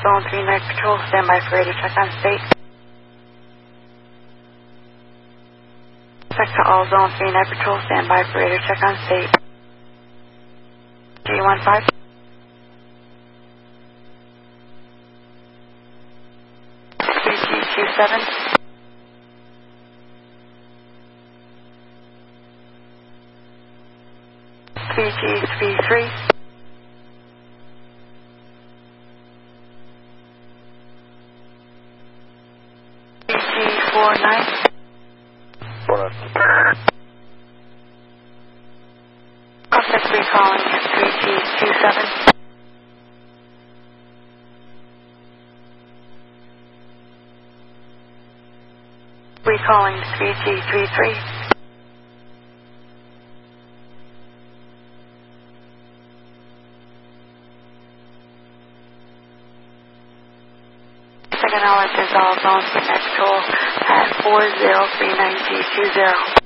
Zone 3 Night Patrol. Stand by for radio check on state. Check to all Zone 3 Night Patrol. Stand by for radio check on state. G15. G27. G33. G49. 49. Prospect recalling 3G27. Recalling 3G33. Second alert is all zones for next toll at 4039G20.